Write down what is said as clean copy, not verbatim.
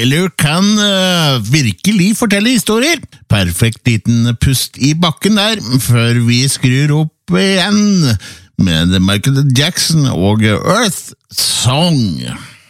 Taylor kan virkelig fortelle historier. Perfekt liten pust i bakken der, før vi skrur opp igjen med Michael Jackson og Earth Song.